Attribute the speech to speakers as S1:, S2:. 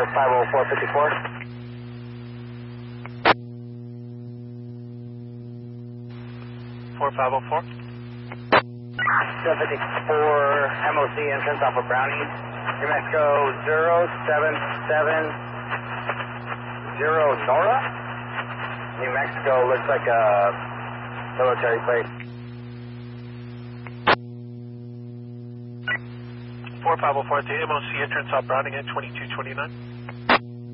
S1: 50454.
S2: 4504.
S1: 754 MOC entrance off of Browning, New Mexico 0770 Nora. New Mexico looks like a military place.
S2: 4504 at the MOC entrance off Browning at 2229.